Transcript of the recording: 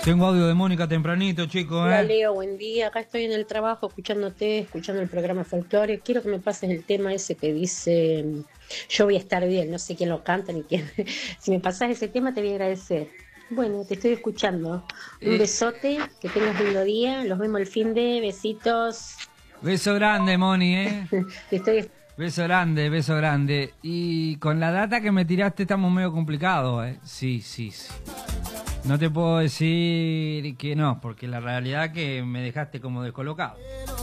Tengo audio de Mónica tempranito, chicos, Hola Leo, buen día. Acá estoy en el trabajo escuchándote, escuchando el programa Folklore. Quiero que me pases el tema ese que dice yo voy a estar bien. No sé quién lo canta ni quién. Si me pasas ese tema te voy a agradecer. Bueno, te estoy escuchando. Un besote, que tengas lindo día. Los vemos el fin de besitos. Beso grande, Moni, Te estoy Beso grande, beso grande. Y con la data que me tiraste estamos medio complicados, Sí. No te puedo decir que no, porque la realidad es que me dejaste como descolocado.